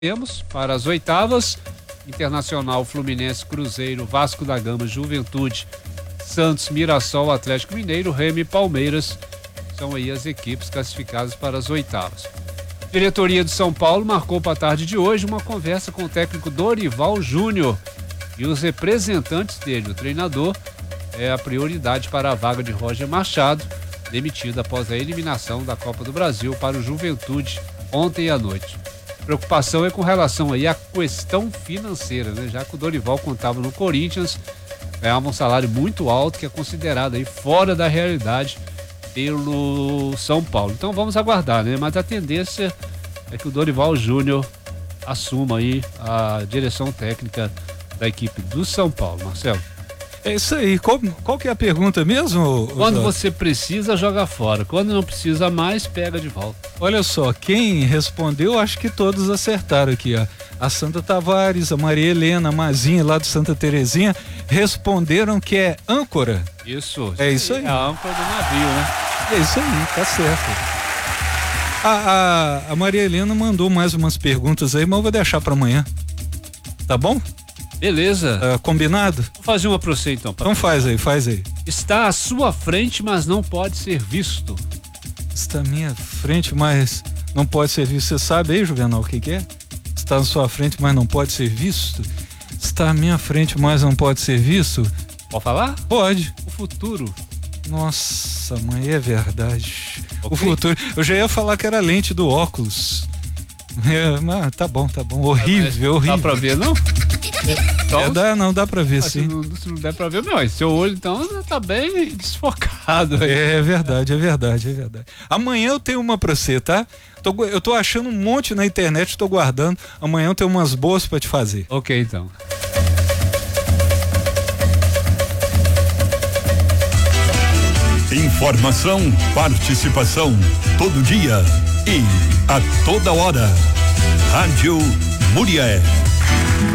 Temos para as oitavas: Internacional, Fluminense, Cruzeiro, Vasco da Gama, Juventude, Santos, Mirassol, Atlético Mineiro, Remo e Palmeiras. São aí as equipes classificadas para as oitavas. Diretoria de São Paulo marcou para a tarde de hoje uma conversa com o técnico Dorival Júnior e os representantes dele. O treinador é a prioridade para a vaga de Roger Machado, demitido após a eliminação da Copa do Brasil para o Juventude ontem à noite. A preocupação é com relação aí à questão financeira, né? Já que o Dorival contava no Corinthians, ganhava um salário muito alto, que é considerado aí fora da realidade pelo São Paulo. Então vamos aguardar, né? Mas a tendência é que o Dorival Júnior assuma aí a direção técnica da equipe do São Paulo, Marcelo. É isso aí. Qual que é a pergunta mesmo? Quando você precisa, joga fora. Quando não precisa mais, pega de volta. Olha só, quem respondeu, acho que todos acertaram aqui, ó. A Sandra Tavares, a Maria Helena, a Mazinha lá do Santa Terezinha, responderam que é âncora. Isso. É isso aí. É a âncora do navio, né? É isso aí, tá certo. A Maria Helena mandou mais umas perguntas aí, mas eu vou deixar para amanhã. Tá bom? Beleza. Combinado? Vou fazer uma pra você então. Então faz aí. Está à sua frente, mas não pode ser visto. Está à minha frente, mas não pode ser visto. Você sabe aí, Juvenal, o que é? Está à sua frente, mas não pode ser visto? Está à minha frente, mas não pode ser visto? Pode falar? Pode. O futuro. Nossa, mãe, é verdade. Okay. O futuro. Eu já ia falar que era a lente do óculos. Mas tá bom. Horrível. Dá pra ver, não? Não dá pra ver, sim. Se não der pra ver, meu, seu olho então tá bem desfocado. É verdade. Amanhã eu tenho uma pra você, tá? Eu tô achando um monte na internet, tô guardando. Amanhã eu tenho umas boas pra te fazer. Ok, então. Informação, participação, todo dia e a toda hora. Rádio Murié.